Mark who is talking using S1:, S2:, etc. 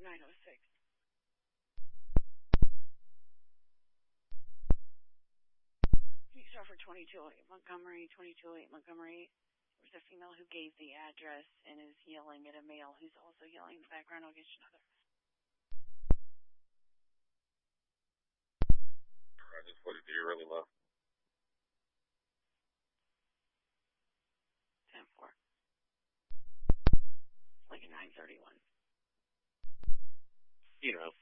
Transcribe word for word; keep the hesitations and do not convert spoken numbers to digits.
S1: nine oh six. You saw for twenty-two oh eight Montgomery, twenty-two oh eight Montgomery. There was a female who gave the address and is yelling at a male who's also yelling in the background. I'll get you another.
S2: I just put it to you really low.
S1: ten four. Like a nine thirty-one.
S2: You know.